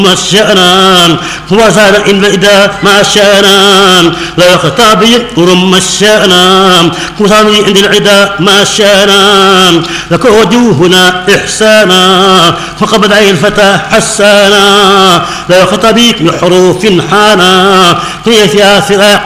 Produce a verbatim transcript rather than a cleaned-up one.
الشأنان وزال إن إذا ما الشأنان لا يخطابي رم الشأنان وزال عند العدا ما الشأنان لك وجوهنا إحسانا فقبض عين الفتى حسانا لا يخطبيك بحروف حانا هي فيها فراق